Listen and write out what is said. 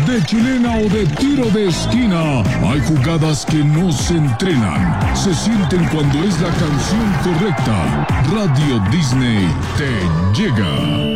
de chilena o de tiro de esquina, hay jugadas que no se entrenan, se sienten cuando es la canción correcta. Radio Disney te llega.